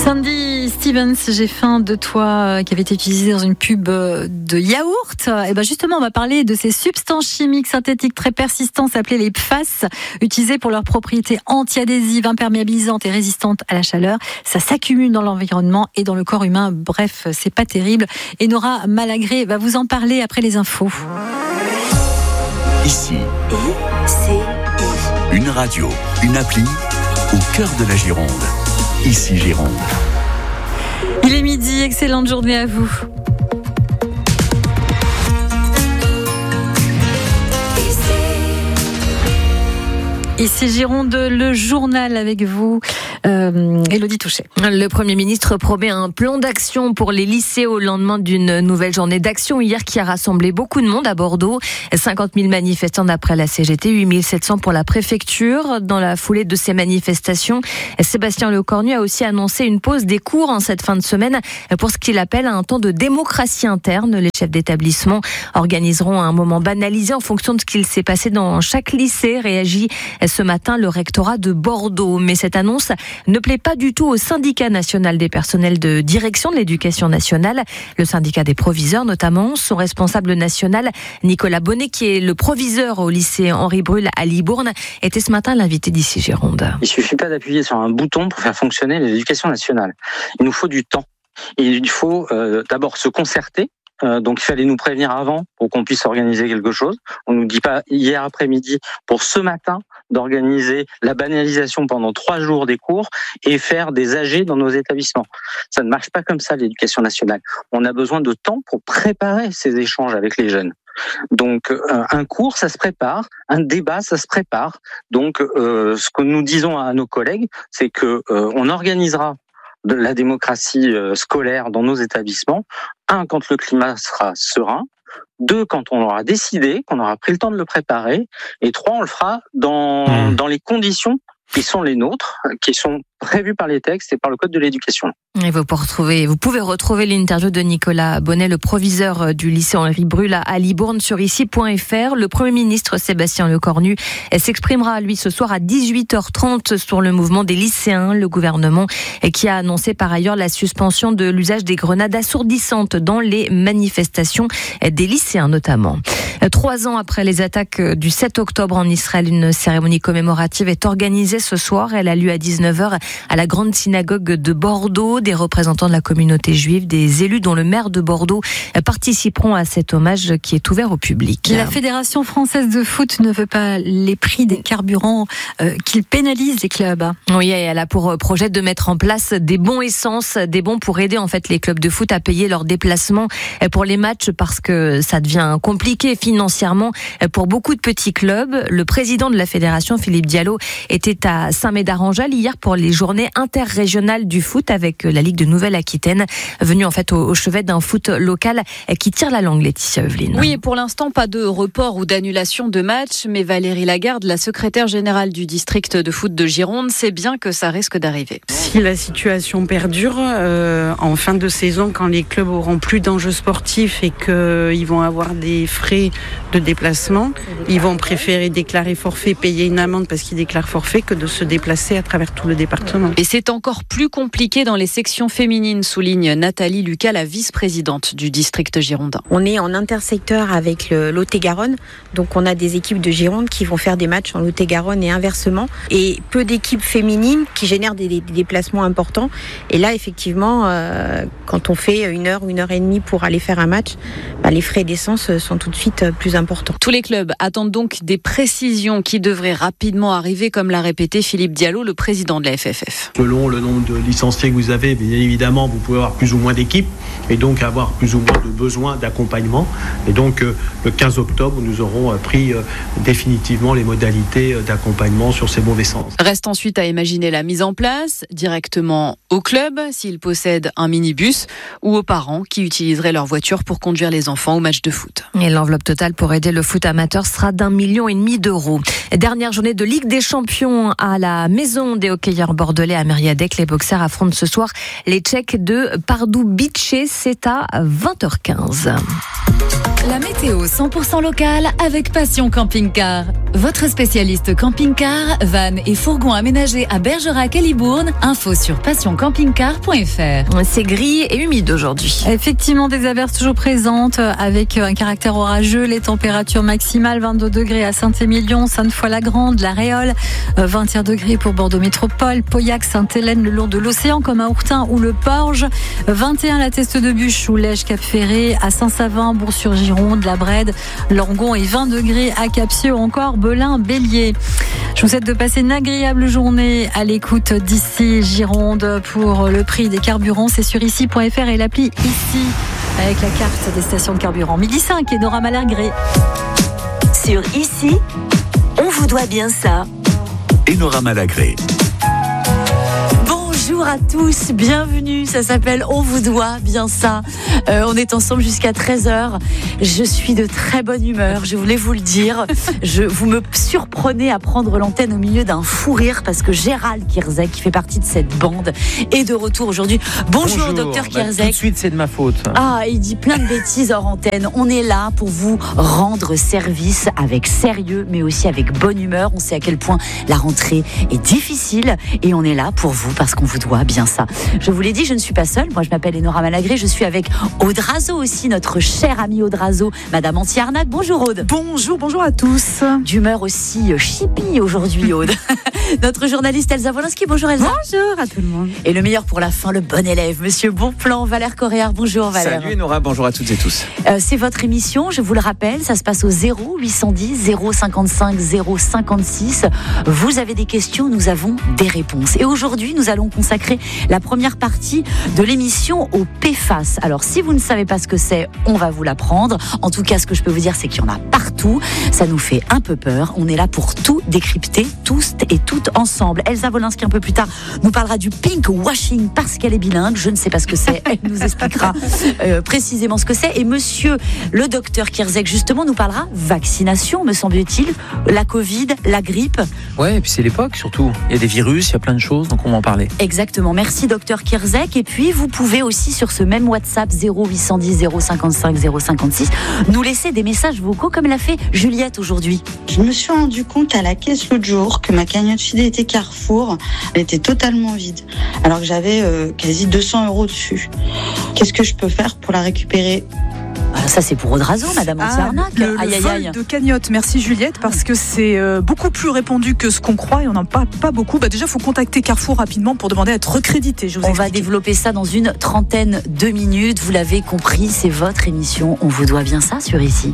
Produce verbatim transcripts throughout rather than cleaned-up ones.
Sandy Stevens, j'ai faim de toi, qui avait été utilisé dans une pub de yaourt. Et ben justement, on va parler de ces substances chimiques synthétiques très persistantes appelées les P FAS, utilisées pour leurs propriétés anti-adhésives, imperméabilisantes et résistantes à la chaleur. Ça s'accumule dans l'environnement et dans le corps humain. Bref, c'est pas terrible. Et Nora Malagré va vous en parler après les infos. Ici, I C I. Une radio, une appli au cœur de la Gironde. Ici Gironde. Il est midi, excellente journée à vous. Ici Gironde, le journal avec vous, euh, Élodie Touchet. Le Premier ministre promet un plan d'action pour les lycées au lendemain d'une nouvelle journée d'action hier qui a rassemblé beaucoup de monde à Bordeaux. cinquante mille manifestants d'après la C G T, huit mille sept cents pour la préfecture. Dans la foulée de ces manifestations, Sébastien Lecornu a aussi annoncé une pause des cours en cette fin de semaine pour ce qu'il appelle un temps de démocratie interne. Les chefs d'établissement organiseront un moment banalisé en fonction de ce qu'il s'est passé dans chaque lycée, réagit ce matin le rectorat de Bordeaux. Mais cette annonce ne plaît pas du tout au syndicat national des personnels de direction de l'éducation nationale, le syndicat des proviseurs notamment. Son responsable national, Nicolas Bonnet, qui est le proviseur au lycée Henri Brul à Libourne, était ce matin l'invité d'Ici Gironde. Il ne suffit pas d'appuyer sur un bouton pour faire fonctionner l'éducation nationale. Il nous faut du temps. Et il faut euh, d'abord se concerter. Euh, donc il fallait nous prévenir avant pour qu'on puisse organiser quelque chose. On nous dit pas hier après-midi pour ce matin d'organiser la banalisation pendant trois jours des cours et faire des A G dans nos établissements. Ça ne marche pas comme ça l'éducation nationale. On a besoin de temps pour préparer ces échanges avec les jeunes. Donc euh, un cours, ça se prépare, un débat, ça se prépare. Donc euh, ce que nous disons à nos collègues, c'est que euh, on organisera de la démocratie scolaire dans nos établissements. Un, quand le climat sera serein. Deux, quand on aura décidé, qu'on aura pris le temps de le préparer. Et trois, on le fera dans, mmh. dans les conditions qui sont les nôtres, qui sont prévues par les textes et par le Code de l'éducation. Et vous pouvez retrouver, vous pouvez retrouver l'interview de Nicolas Bonnet, le proviseur du lycée Henri Brul à Libourne sur ici point f r. Le Premier ministre Sébastien Lecornu s'exprimera lui ce soir à dix-huit heures trente sur le mouvement des lycéens. Le gouvernement qui a annoncé par ailleurs la suspension de l'usage des grenades assourdissantes dans les manifestations des lycéens notamment. Trois ans après les attaques du sept octobre en Israël, une cérémonie commémorative est organisée ce soir. Elle a lieu à dix-neuf heures à la grande synagogue de Bordeaux. Des représentants de la communauté juive, des élus dont le maire de Bordeaux participeront à cet hommage qui est ouvert au public. La Fédération française de foot ne veut pas les prix des carburants euh, qu'ils pénalisent les clubs. Oui, elle a pour projet de mettre en place des bons essence, des bons pour aider en fait les clubs de foot à payer leurs déplacements pour les matchs parce que ça devient compliqué financièrement pour beaucoup de petits clubs. Le président de la fédération, Philippe Diallo, était à Saint-Médard-en-Jalles hier pour les journées interrégionales du foot avec la Ligue de Nouvelle-Aquitaine, venue en fait au, au chevet d'un foot local qui tire la langue, Laetitia Eveline. Oui, et pour l'instant, pas de report ou d'annulation de match, mais Valérie Lagarde, la secrétaire générale du district de foot de Gironde, sait bien que ça risque d'arriver. Si la situation perdure, euh, en fin de saison, quand les clubs auront plus d'enjeux sportifs et qu'ils vont avoir des frais de déplacement, ils vont préférer déclarer forfait, payer une amende parce qu'ils déclarent forfait que de se déplacer à travers tout le département. Et c'est encore plus compliqué dans les sections féminines, souligne Nathalie Lucas, la vice-présidente du district girondin. On est en intersecteur avec le Lot-et-Garonne, donc on a des équipes de Gironde qui vont faire des matchs en Lot-et-Garonne et inversement, et peu d'équipes féminines qui génèrent des, des déplacements importants. Et là, effectivement, euh, quand on fait une heure, une heure et demie pour aller faire un match, bah, les frais d'essence sont tout de suite plus importants. Tous les clubs attendent donc des précisions qui devraient rapidement arriver, comme l'a répété Philippe Diallo, le président de la F F F. Selon le nombre de licenciés que vous avez, bien évidemment, vous pouvez avoir plus ou moins d'équipes et donc avoir plus ou moins de besoins d'accompagnement. Et donc, euh, le quinze octobre, nous aurons euh, pris euh, définitivement les modalités euh, d'accompagnement sur ces mauvais sens. Reste ensuite à imaginer la mise en place directement au club, s'ils possèdent un minibus, ou aux parents qui utiliseraient leur voiture pour conduire les enfants au match de foot. Et l'enveloppe totale pour aider le foot amateur sera d'un million et demi d'euros. Dernière journée de Ligue des Champions à la maison des hockeyeurs bordelais à Mériadec. Les boxeurs affrontent ce soir les Tchèques de Pardubice. C'est à vingt heures quinze. La météo cent pour cent locale avec Passion Camping-Car. Votre spécialiste camping-car, van et fourgon aménagés à Bergerac et Libourne. Info sur passion camping car point f r. C'est gris et humide aujourd'hui. Effectivement, des averses toujours présentes avec un caractère orageux. Les températures maximales, vingt-deux degrés à Saint-Émilion, Sainte-Foy-la-Grande, La Réole, vingt et un degrés pour Bordeaux Métropole, Pauillac, Sainte-Hélène, le long de l'océan comme à Ourtin ou le Porge, vingt et un la Teste de Buche ou Lège, Cap-Ferré, à Saint-Savin, Bourg-sur-Gironde, La Brède, Langon et vingt degrés à Capsieux, encore Belin, Bélier. Je vous souhaite de passer une agréable journée à l'écoute d'Ici Gironde. Pour le prix des carburants, c'est sur ici point f r et l'appli Ici avec la carte des stations de carburant. Midi cinq et Nora Malagré. Sur Ici, on vous doit bien ça. Et Nora Malagré. Bonjour à tous, bienvenue, ça s'appelle On vous doit bien ça. Euh, on est ensemble jusqu'à treize heures. Je suis de très bonne humeur, je voulais vous le dire. Je, vous me surprenez à prendre l'antenne au milieu d'un fou rire parce que Gérald Kierzek, qui fait partie de cette bande, est de retour aujourd'hui. Bonjour, Bonjour. docteur Kierzek. Bah, tout de suite, c'est de ma faute. Ah, il dit plein de bêtises hors antenne. On est là pour vous rendre service avec sérieux, mais aussi avec bonne humeur. On sait à quel point la rentrée est difficile et on est là pour vous parce qu'on vous doit bien ça. Je vous l'ai dit, je ne suis pas seule. Moi, je m'appelle Enora Malagré. Je suis avec Aude Razo aussi, notre chère amie Aude Razo, Madame Anti-Arnaque. Bonjour Aude. Bonjour, bonjour à tous. D'humeur aussi chippie aujourd'hui, Aude. Notre journaliste Elsa Wolinski. Bonjour Elsa. Bonjour à tout le monde. Et le meilleur pour la fin, le bon élève, Monsieur Bonplan, Valère Coréard. Bonjour Valère. Salut Enora, bonjour à toutes et tous. Euh, c'est votre émission, je vous le rappelle, ça se passe au zéro huit cent dix zéro cinquante-cinq zéro cinquante-six. Vous avez des questions, nous avons des réponses. Et aujourd'hui, nous allons consacrer la première partie de l'émission au P F A S. Alors, si vous ne savez pas ce que c'est, on va vous l'apprendre. En tout cas, ce que je peux vous dire, c'est qu'il y en a partout. Ça nous fait un peu peur. On est là pour tout décrypter, tous et toutes ensemble. Elsa Wolinski, un peu plus tard, nous parlera du pink washing parce qu'elle est bilingue. Je ne sais pas ce que c'est. Elle nous expliquera euh, précisément ce que c'est. Et monsieur le docteur Kierzek, justement, nous parlera vaccination, me semble-t-il. La Covid, la grippe. Ouais, et puis c'est l'époque surtout. Il y a des virus, il y a plein de choses, donc on va en parler. Exactement. Merci docteur Kierzek. Et puis, vous pouvez aussi sur ce même WhatsApp zéro huit cent dix zéro cinquante-cinq zéro cinquante-six nous laisser des messages vocaux comme l'a fait Juliette aujourd'hui. Je me suis rendu compte à la caisse l'autre jour que ma cagnotte fidélité Carrefour elle était totalement vide alors que j'avais euh, quasi deux cents euros dessus. Qu'est-ce que je peux faire pour la récupérer? Ah, ça c'est pour Aude Razo, Madame ah, Anti-Arnaque. Le, aïe, le aïe, vol aïe. de cagnotte, merci Juliette, parce que c'est euh, beaucoup plus répandu que ce qu'on croit et on n'en parle pas beaucoup. Bah, déjà, il faut contacter Carrefour rapidement pour demander à être recrédité. Je vous on explique. va développer ça dans une trentaine de minutes. Vous l'avez compris, c'est votre émission. On vous doit bien ça sur Ici.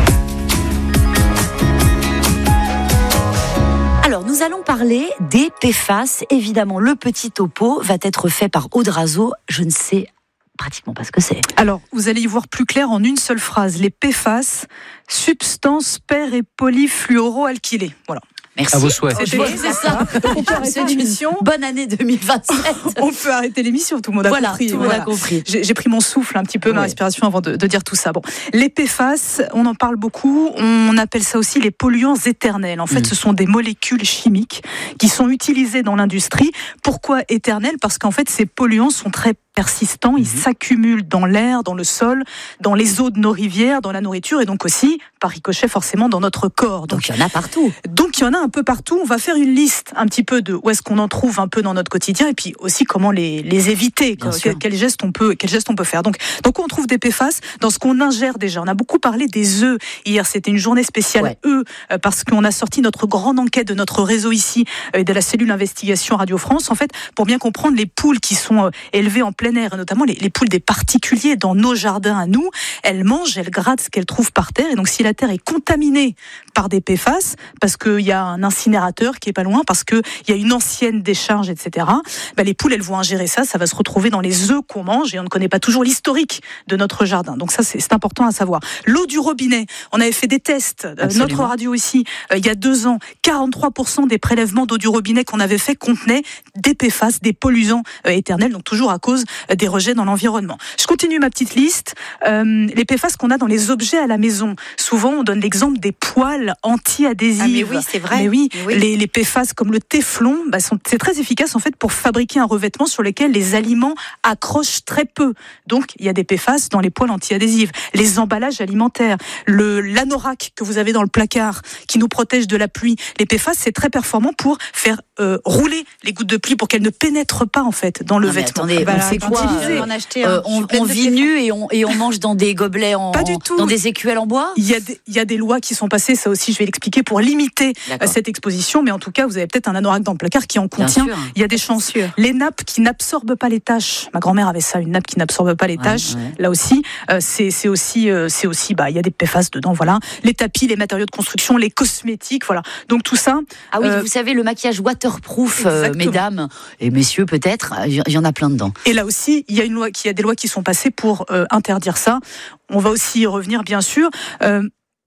Alors, nous allons parler des P F A S. Évidemment, le petit topo va être fait par Aude Razo. Je ne sais pratiquement pas ce que c'est. Alors, vous allez y voir plus clair en une seule phrase. Les P F A S, substances per- et polyfluoroalkylées. Voilà. Merci. À vos souhaits. C'est, c'est ça. On peut arrêter l'émission. Bonne année deux mille vingt-sept. On peut arrêter l'émission, tout le monde a voilà, compris. Tout le monde voilà. a compris. J'ai, j'ai pris mon souffle un petit peu, ouais. ma respiration avant de, de dire tout ça. Bon, les P F A S, on en parle beaucoup. On appelle ça aussi les polluants éternels. En fait, mmh. ce sont des molécules chimiques qui sont utilisées dans l'industrie. Pourquoi éternels ? Parce qu'en fait, ces polluants sont très persistants, ils mmh. s'accumulent dans l'air, dans le sol, dans les eaux de nos rivières, dans la nourriture et donc aussi, par ricochet forcément, dans notre corps. Donc il y en a partout. Donc il y en a un peu partout. On va faire une liste un petit peu de où est-ce qu'on en trouve un peu dans notre quotidien et puis aussi comment les, les éviter, quels quel gestes on peut, quel geste on peut faire. Donc, donc on trouve des P F A S dans ce qu'on ingère déjà. On a beaucoup parlé des œufs. Hier, c'était une journée spéciale ouais. œufs parce qu'on a sorti notre grande enquête de notre réseau ici, de la cellule investigation Radio France. En fait, pour bien comprendre les poules qui sont élevées en plein air, et notamment les, les poules des particuliers dans nos jardins à nous, elles mangent, elles grattent ce qu'elles trouvent par terre. Et donc, si la terre est contaminée par des P F A S, parce qu'il y a un incinérateur qui est pas loin, parce qu'il y a une ancienne décharge, et cetera, bah, les poules, elles vont ingérer ça, ça va se retrouver dans les œufs qu'on mange et on ne connaît pas toujours l'historique de notre jardin. Donc ça, c'est, c'est important à savoir. L'eau du robinet, on avait fait des tests, euh, notre radio ici, euh, il y a deux ans, quarante-trois pour cent des prélèvements d'eau du robinet qu'on avait fait contenaient des P F A S, des polluants euh, éternels, donc toujours à cause des rejets dans l'environnement. Je continue ma petite liste. Euh, les P F A S qu'on a dans les objets à la maison. Souvent, on donne l'exemple des poêles anti-adhésives. Ah mais oui, c'est vrai. Mais oui, mais oui. Les, les P F A S comme le téflon, bah, sont, c'est très efficace en fait pour fabriquer un revêtement sur lequel les aliments accrochent très peu. Donc, il y a des P F A S dans les poêles anti-adhésives. Les emballages alimentaires, le, l'anorak que vous avez dans le placard qui nous protège de la pluie. Les P F A S, c'est très performant pour faire euh, rouler les gouttes de pluie pour qu'elles ne pénètrent pas en fait dans le non, vêtement. Attendez, bah, on fait quoi utiliser. euh, euh, On, on vit nu et on, et on mange dans des gobelets en, pas du tout. dans des écuelles en bois. Il y a des, il y a des lois qui sont passées, ça aussi je vais l'expliquer, pour limiter D'accord. cette exposition, mais en tout cas vous avez peut-être un anorak dans le placard qui en contient. Il y a des chances. Les nappes qui n'absorbent pas les taches. Ma grand-mère avait ça, une nappe qui n'absorbe pas les taches. Ouais, ouais. Là aussi, euh, c'est, c'est aussi, euh, c'est aussi, bah il y a des P F A S dedans, voilà. Les tapis, les matériaux de construction, les cosmétiques, voilà. Donc tout ça. Ah oui, euh, vous savez le maquillage waterproof, euh, mesdames et messieurs peut-être, il y en a plein dedans. Et là aussi, il y a une loi, il y a des lois qui sont passées pour euh, interdire ça. On va aussi y revenir, bien sûr. Euh,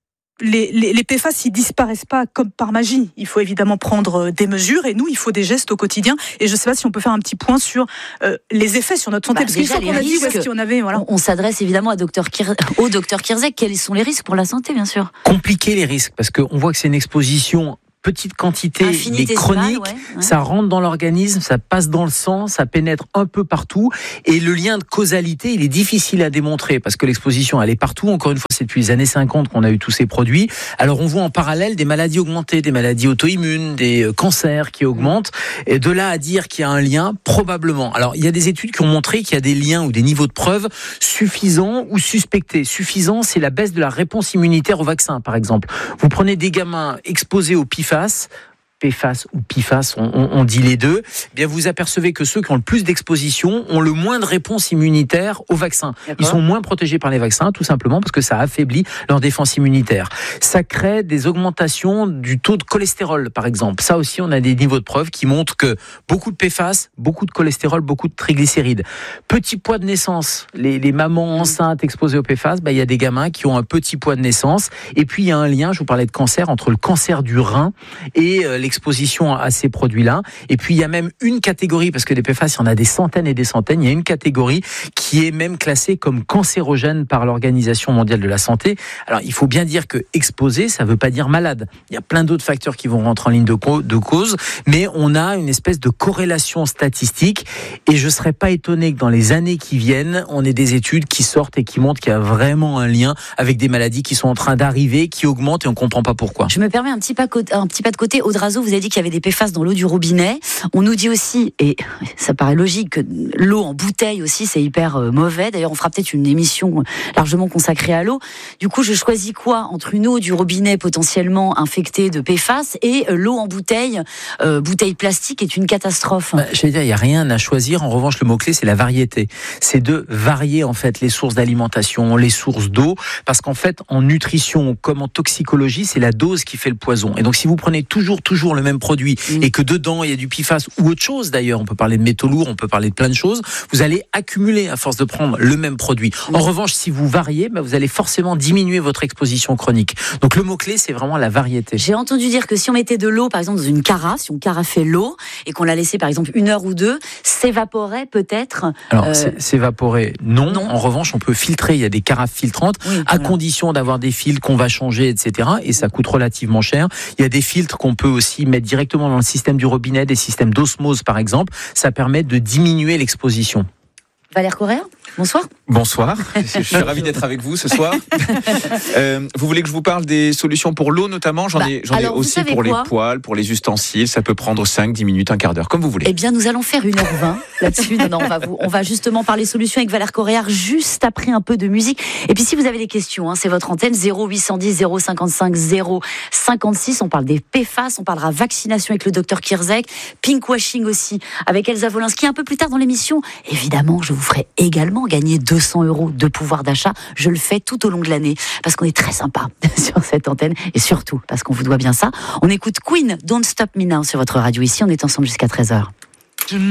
Les, les, les P F A S, ils disparaissent pas comme par magie. Il faut évidemment prendre des mesures et nous, il faut des gestes au quotidien. Et je sais pas si on peut faire un petit point sur euh, les effets sur notre santé. Bah, parce qu'une fois qu'on a dit où est-ce qu'il y en avait, voilà. On, on s'adresse évidemment à docteur Kir... au docteur Kierzek. Quels sont les risques pour la santé, bien sûr? Compliquer les risques, parce qu'on voit que c'est une exposition petite quantité, mais chronique, ouais, ouais. Ça rentre dans l'organisme, ça passe dans le sang, ça pénètre un peu partout, et le lien de causalité, il est difficile à démontrer, parce que l'exposition, elle est partout. Encore une fois, c'est depuis les années cinquante qu'on a eu tous ces produits. Alors, on voit en parallèle des maladies augmentées, des maladies auto-immunes, des cancers qui augmentent, et de là à dire qu'il y a un lien, probablement. Alors, il y a des études qui ont montré qu'il y a des liens ou des niveaux de preuve suffisants ou suspectés. Suffisant, c'est la baisse de la réponse immunitaire au vaccin, par exemple. Vous prenez des gamins exposés au P F A S, P F A S ou P F A S, on, on, on dit les deux, eh bien vous apercevez que ceux qui ont le plus d'exposition ont le moins de réponse immunitaire au vaccin. D'accord. Ils sont moins protégés par les vaccins, tout simplement parce que ça affaiblit leur défense immunitaire. Ça crée des augmentations du taux de cholestérol, par exemple. Ça aussi, on a des niveaux de preuve qui montrent que beaucoup de P F A S, beaucoup de cholestérol, beaucoup de triglycérides. Petit poids de naissance, les, les mamans enceintes exposées au P F A S, bah, il y a des gamins qui ont un petit poids de naissance. Et puis, il y a un lien, je vous parlais de cancer, entre le cancer du rein et euh, les exposition à ces produits-là. Et puis, il y a même une catégorie, parce que des P F A S, il y en a des centaines et des centaines, il y a une catégorie qui est même classée comme cancérogène par l'Organisation mondiale de la santé. Alors, il faut bien dire que exposé, ça ne veut pas dire malade. Il y a plein d'autres facteurs qui vont rentrer en ligne de, co- de cause, mais on a une espèce de corrélation statistique, et je ne serais pas étonné que dans les années qui viennent, on ait des études qui sortent et qui montrent qu'il y a vraiment un lien avec des maladies qui sont en train d'arriver, qui augmentent, et on ne comprend pas pourquoi. Je me permets un petit pas, un petit pas de côté. Audrazo, vous avez dit qu'il y avait des P F A S dans l'eau du robinet. On nous dit aussi, et ça paraît logique, que l'eau en bouteille aussi, c'est hyper mauvais. D'ailleurs, on fera peut-être une émission largement consacrée à l'eau. Du coup, je choisis quoi entre une eau du robinet potentiellement infectée de P F A S et l'eau en bouteille, euh, bouteille plastique est une catastrophe. Bah, je vais dire, il n'y a rien à choisir. En revanche, le mot-clé, c'est la variété. C'est de varier, en fait, les sources d'alimentation, les sources d'eau, parce qu'en fait, en nutrition comme en toxicologie, c'est la dose qui fait le poison. Et donc, si vous prenez toujours, toujours le même produit mmh. et que dedans il y a du P F A S ou autre chose d'ailleurs, on peut parler de métaux lourds, on peut parler de plein de choses, vous allez accumuler à force de prendre le même produit. Mmh. En revanche, si vous variez, bah, vous allez forcément diminuer votre exposition chronique. Donc le mot-clé, c'est vraiment la variété. J'ai entendu dire que si on mettait de l'eau par exemple dans une carafe, si on carafait l'eau et qu'on la laissait par exemple une heure ou deux, s'évaporait peut-être. Alors euh... s'évaporer, non. non. En revanche, on peut filtrer, il y a des carafes filtrantes, oui, à voilà. condition d'avoir des filtres qu'on va changer, et cetera. Et ça coûte relativement cher. Il y a des filtres qu'on peut aussi mettre directement dans le système du robinet, des systèmes d'osmose par exemple, ça permet de diminuer l'exposition. Valère Correa, bonsoir. Bonsoir, je suis ravi d'être avec vous ce soir. euh, vous voulez que je vous parle des solutions pour l'eau notamment? J'en bah, ai, j'en ai aussi pour quoi les poêles, pour les ustensiles, ça peut prendre cinq, dix minutes, un quart d'heure, comme vous voulez. Eh bien, nous allons faire une heure vingt là-dessus. Non, non, on va, vous, on va justement parler solutions avec Valère Correa juste après un peu de musique. Et puis si vous avez des questions, hein, c'est votre antenne zéro huit cent dix zéro cinquante-cinq zéro cinquante-six. On parle des P F A S, on parlera vaccination avec le docteur Kierzek, pinkwashing aussi avec Elsa Wolinski un peu plus tard dans l'émission. Évidemment, je vous ferai également gagner deux cents euros de pouvoir d'achat. Je le fais tout au long de l'année parce qu'on est très sympa sur cette antenne et surtout parce qu'on vous doit bien ça. On écoute Queen, Don't Stop Me Now sur votre radio. Ici, on est ensemble jusqu'à treize heures.